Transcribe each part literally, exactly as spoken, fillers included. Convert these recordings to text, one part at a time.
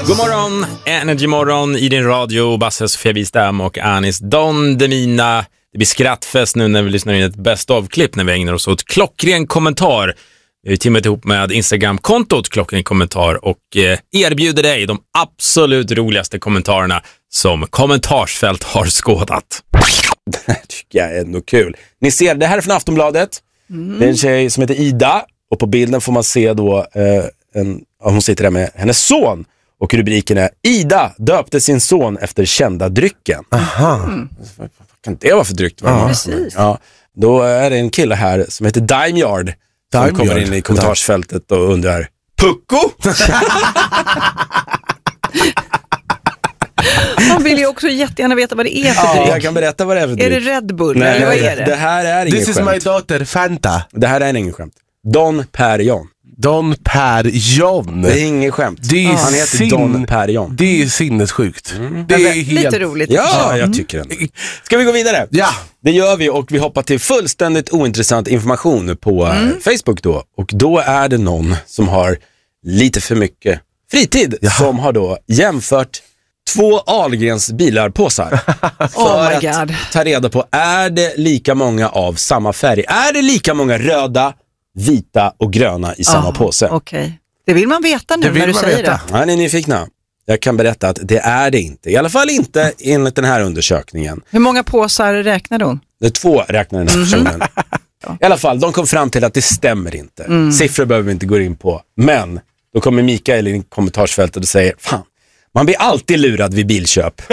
God morgon, Energy morgon i din radio. Basse, Sofia Wistam och Anis Don Demina. Det blir skrattfest nu när vi lyssnar in ett best of-klipp när vi ägnar oss åt klockren kommentar. Vi har timmat ihop med Instagram-kontot klockren kommentar och eh, erbjuder dig de absolut roligaste kommentarerna som kommentarsfält har skådat. Det här tycker jag är ändå kul. Ni ser, det här är från Aftonbladet. Mm. Det är en tjej som heter Ida och på bilden får man se då eh, en, hon sitter där med hennes son. Och rubriken är Ida döpte sin son efter kända drycken. Aha. Mm. Vad kan det vara för dryck? Ja, precis. Ja, då är det en kille här som heter Dimeyard som Dime kommer in i kommentarsfältet och undrar Pucko? Man vill ju också jättegärna veta vad det är för ja, dryck. Jag kan berätta vad det är för dryck. Är det Red Bull? Nej, eller vad är det? Det här är ingen This is skämt. my daughter Fanta. Det här är ingen skämt. Don Perignon. Don Perignon. Det är ingen skämt. Det är Han heter sin... Don Perignon. Det är sinnessjukt. Mm. Det är helt... Lite roligt. Ja, mm. jag tycker det. Ska vi gå vidare? Ja. Det gör vi och vi hoppar till fullständigt ointressant information på mm. Facebook då. Och då är det någon som har lite för mycket fritid ja. som har då jämfört två Ahlgrens bilarpåsar för oh my att God. ta reda på, är det lika många av samma färg? Är det lika många röda, vita och gröna i samma oh, påse? Okej. Okay. Det vill man veta nu när du säger veta. det. Ja, ni är nyfikna. Jag kan berätta att det är det inte. I alla fall inte enligt den här undersökningen. Hur många påsar räknade hon? Det är två räknar den här personen. Mm-hmm. I alla fall, de kom fram till att det stämmer inte. Mm. Siffror behöver vi inte gå in på. Men då kommer Mikael i kommentarsfältet och säger, fan, man blir alltid lurad vid bilköp.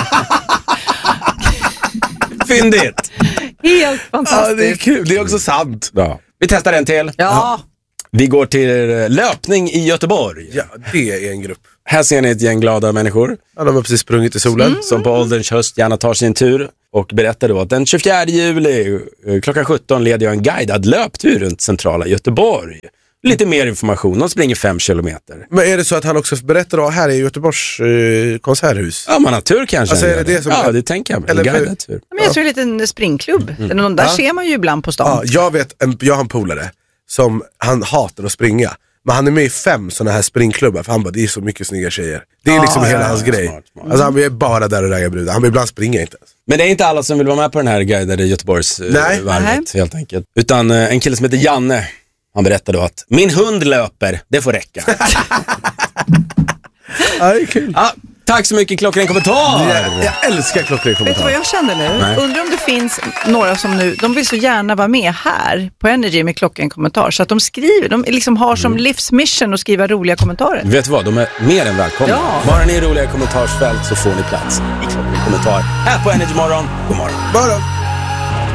Fyndigt. Helt fantastiskt. Ja, det är kul. Det är också sant. Ja. Vi testar en till. Ja. Vi går till löpning i Göteborg. Ja, det är en grupp. Här ser ni ett gäng glada människor. Ja, de har precis sprungit i solen. Mm. Som på ålderns höst gärna tar sin tur. Och berättar då att den tjugofjärde juli klockan sjutton leder jag en guidad löptur runt centrala Göteborg. Lite mer information, de springer fem kilometer. Men är det så att han också berättar då, här är Göteborgs eh, konserthus? Ja, man har tur kanske. Alltså är det det som ja, är... det tänker jag. Eller guidad tur. Men jag tror det är en liten springklubb. Mm. Där ja. ser man ju ibland på stan. Ja, jag vet, en, jag har en polare som han hatar att springa. Men han är med i fem sådana här springklubbar. För han bara, det är så mycket snygga tjejer. Det är liksom ah, hela ja, hans ja, grej smart, smart. Alltså han är bara där och raggar brudar. Han vill ibland springa inte ens. Men det är inte alla som vill vara med på den här guidade Göteborgs Nej. uh, varvet helt enkelt. Utan uh, en kille som heter Janne. Han berättade då att min hund löper, det får räcka. Ja, det är kul. Ja, tack så mycket, klockren kommentar. Jag, jag älskar klockren kommentar. Vet du vad jag kände nu? Nej. Undrar om det finns några som nu, de vill så gärna vara med här på Energy med klockren kommentar. Så att de skriver, de liksom har som mm. livsmission att skriva roliga kommentarer. Vet du vad, de är mer än välkomna. Ja. Bara ni är roliga kommentarsfält så får ni plats i klockren kommentar. Här på Energy morgon, god morgon. Morgon.